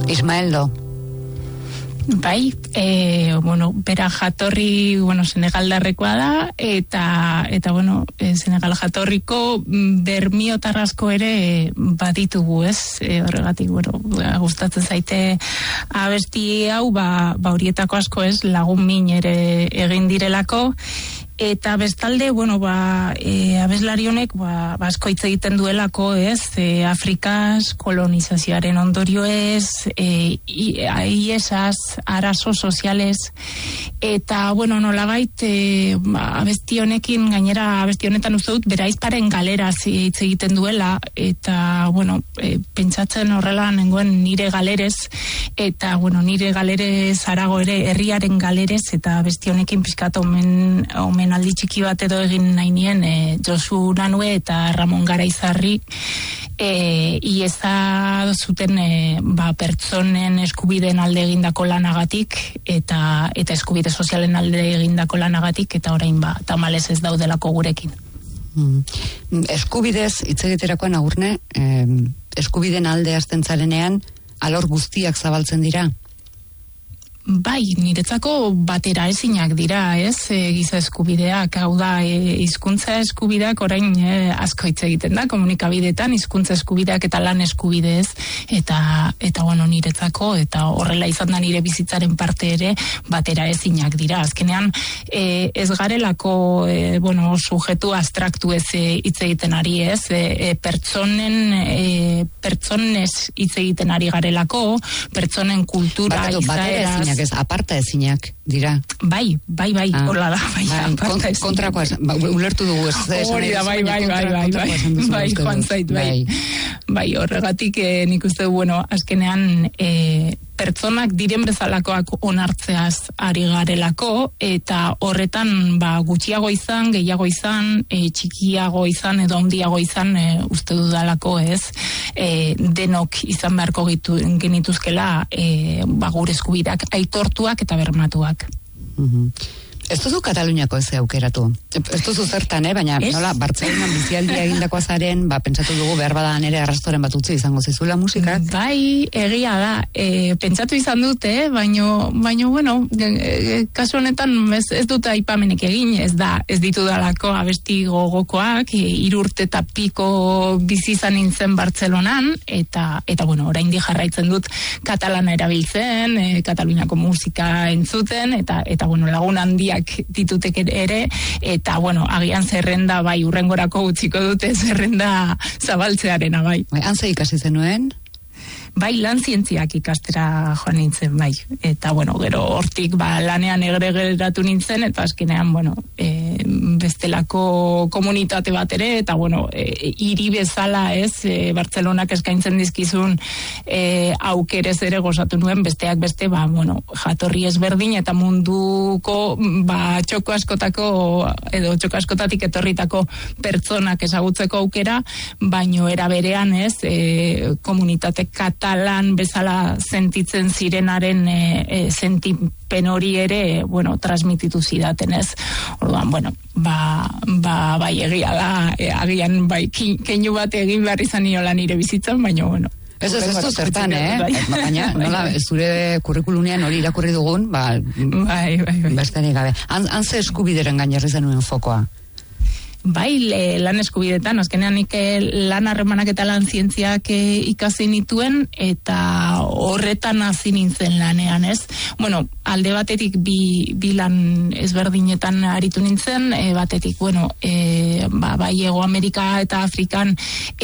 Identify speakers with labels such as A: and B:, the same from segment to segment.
A: Ismaeldo.
B: Bai, bera jatorri, senegaldarrekoa da, eta Senegal jatorriko bermiotar asko ere baditugu, ez? Horregatik, gustatzen zaite abesti hau, horietako asko, ez? Lagun min ere egin direlako. Eta bestalde, abeslari honek, asko hitz egiten duelako, ez? Afrikaz, kolonizazioaren ondorio ez, iesaz, arazo sozialez, eta, nolabait, abesti honekin, gainera abesti honetan uste dut, bera izparen galeraz hitz egiten duela, eta, pentsatzen horrela nengoen nire galerez, eta, nire galerez arago ere, herriaren galerez, eta abesti honekin pizkat omen aldi txiki bat edo egin nahi nien Josu Nanue eta Ramon Garaizarri ieza zuten pertsonen eskubideen alde egindako lanagatik eta eskubide sozialen alde egindako lanagatik eta orain tamalez ez daudelako gurekin.
A: Eskubidez hitz egiterakoan Agurne, eskubideen alde hasten zarenean alor guztiak zabaltzen dira.
B: Bai, niretzako batera ezinak dira, ez? Giza eskubideak, hau da, hizkuntza eskubideak orain asko hitz egiten da, komunikabideetan, hizkuntza eskubideak eta lan eskubidez, eta niretzako, eta horrela izan da nire bizitzaren parte ere, batera ezinak dira. Azkenean, ez garelako, sujetu abstraktu ez hitz egiten ari, ez? Pertsonez hitz egiten ari garelako, pertsonen kultura, izaeraz,
A: ez, aparta ezinak dira.
B: Bai, hola da,
A: kontrakoa, ulertu dugu ez.
B: Hori da, bai, joan zait, bai, horregatik nik uste du, azkenean pertsonak diren bezalakoak onartzeaz ari garelako, eta horretan gutxiago izan, gehiago izan, txikiago izan, edo handiago izan, uste dudalako, ez, denok izan beharko genituzkela gure eskubideak aitortuak eta bermatuak.
A: Ez duzu Kataluniako ez aukeratu. Ez duzu zertan, baina nola, Bartzelonan bizialdia egindakoa zaren, pentsatu dugu behar bada nere arrastoren bat utzi izango zizula musikak.
B: Bai, egia da. Pentsatu izan dute, baina, kasu honetan ez dut aipamenik egin, ez ditudalako abesti gogokoak, 3 urte eta piko bizi izan nintzen Bartzelonan, eta oraindik jarraitzen dut katalana erabiltzen, Kataluniako musika entzuten, eta lagun handiak ditutek ere, eta agian zerrenda urrengorako utziko dute zerrenda zabaltzearena bai.
A: Han ze ikasi zenuen?
B: Bai, lan zientziak ikastera joan nintzen, bai. Eta, gero hortik lanean geratu nintzen, eta azkenean, bestelako komunitate bat ere, eta, hiri bezala, ez, Bartzelonak eskaintzen dizkizun aukerez ere gozatu nuen, besteak beste, jatorri ezberdin, eta munduko, txoko askotatik etorritako pertsonak ezagutzeko aukera, baino era berean, ez, komunitate katalan bezala sentitzen zirenaren sentipen hori ere, transmititu zidaten, ez. Orduan, bai egia da, agian keinu bat egin behar izan niola nire bizitzan, baina,
A: Ez zertan, baina, nola, zure kurrikulunean hori irakurri dugun, besterik gabe. Han ze eskubideren gainerri zenuen fokoa?
B: Bai, lan eskubidetan, azkenean nik lan harremanak eta lan zientziak ikasi nituen, eta horretan hasi nintzen lanean, ez? Alde batetik bi lan ezberdinetan aritu nintzen, batetik, bai Hego Amerika eta Afrikan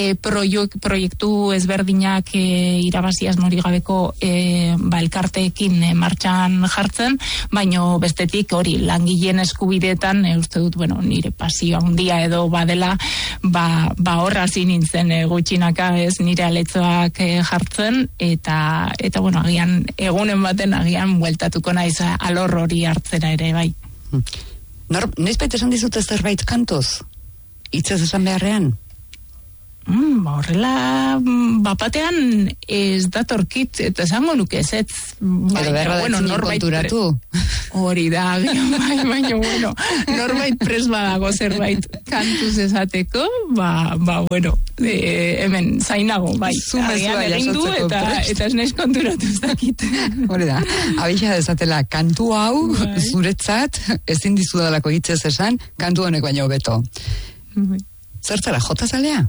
B: proiektu ezberdinak irabazi asmorik gabeko elkarteekin martxan jartzen, baino bestetik hori langileen eskubidetan, uste dut, nire pasio handia edo badela, horra hasi nintzen gutxinaka, ez, nire aletzoak jartzen, eta agian egunen baten agian bueltatuko naiz alor hori hartzera ere, bai.
A: Noizbait esan dizute zerbait kantuz? Hitzez esan beharrean?
B: horrela bapatean ez datorkit, eta esango nuke ez.
A: Edo berra konturatu.
B: Hori da, baina, bueno, norbait pres badago zerbait kantuz esateko, bueno, hemen zainago, bai.
A: Zumezua jasotzeko prest.
B: Eta ez naiz konturatu ez dakit.
A: Hori da, abixa dezatela kantu hau, zuretzat, ezin dizudalako hitzez esan, kantu honek baino hobeto. Zertzara, jota zalea?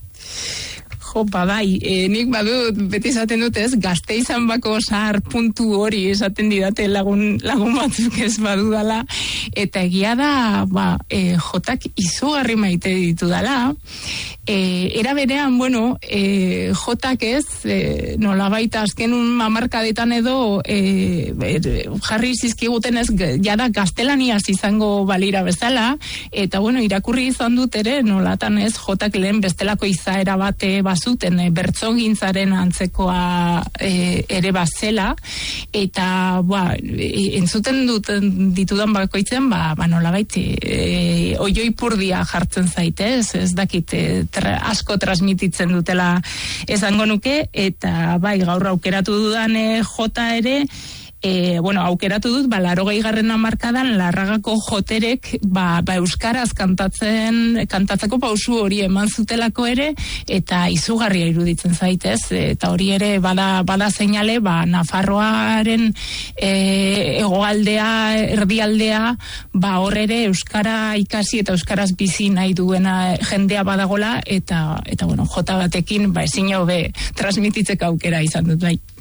B: Bai, nik badut, beti esaten dut ez, Gasteizen bako zahar puntu hori esaten didate lagun batzuk ez badudala, eta egia da, jotak izugarri maite ditu dala, era berean, bueno, jotak ez, nolabait azken hamarkadetan edo, jarri zizkiguten ez, jada gaztelaniaz izango balira bezala, eta bueno, irakurri izan dut ere, nolatan ez, jotak lehen bestelako izaera bate zuten bertsogintzaren antzekoa ere bazela, eta entzuten ditudan bakoitzen, nolabait oioipurdia jartzen zaitez, ez dakit asko transmititzen dutela esango nuke, eta gaur aukeratu dudan jota ere, aukeratu dut, 80. hamarkadan Larragako joterek, euskaraz kantatzeko pausu hori eman zutelako ere, eta izugarria iruditzen zaitez, eta hori ere bada seinale, Nafarroaren hegoaldea, erdialdea, hor ere euskara ikasi eta euskaraz bizi nahi duena jendea badagola, eta bueno, jota batekin ezin hobe transmititzeko aukera izan dut bai.